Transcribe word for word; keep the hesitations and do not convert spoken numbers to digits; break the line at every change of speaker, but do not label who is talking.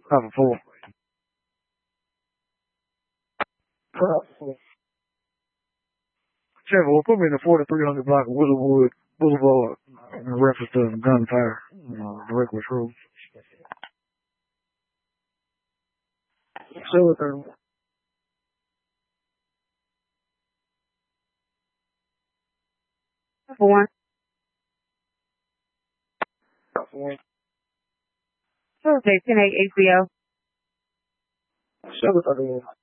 Five and four. Trevor, well, put me in the forty-three hundred block of Willowwood Boulevard in reference to gunfire, uh, direct control. So, uh,
Four.
four.
Okay, ten eight H B O.
So, uh,